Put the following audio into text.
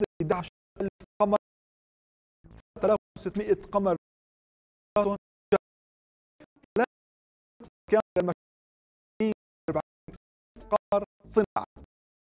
11,000 قمر، 3600 قمر كان المشروع 40 قمر صناعة.